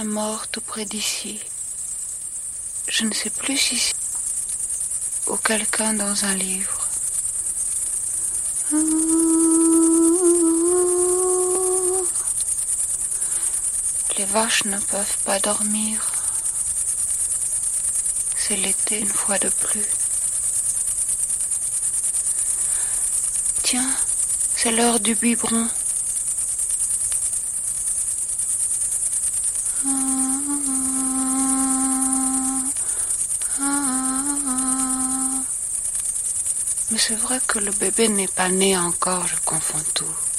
un mort tout près d'ici. Je ne sais plus si c'est ou quelqu'un dans un livre. Les vaches ne peuvent pas dormir. C'est l'été une fois de plus. Tiens, c'est l'heure du biberon. Mais c'est vrai que le bébé n'est pas né encore, je confonds tout.